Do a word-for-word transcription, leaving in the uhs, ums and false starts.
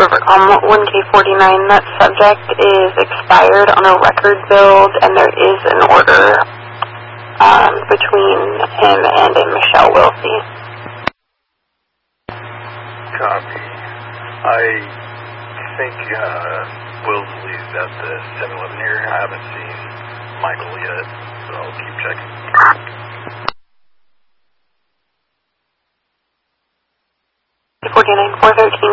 Rivercom one K forty-nine, that subject is expired on a record build, and there is an order um, between him and a Michelle Wilsey. Copy. I think uh, Wilsey's at the seven eleven here. I haven't seen Michael yet, so I'll keep checking. forty-nine four thirteen